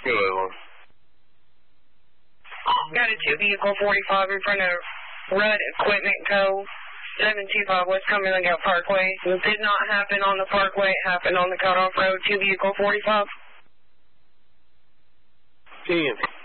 Go ahead, Lon. Got a 2 vehicle 45 in front of Rudd Equipment Co. 725 West Cumberland Gap Parkway. It did not happen on the parkway. It happened on the cutoff road. 2 vehicle 45. Ian.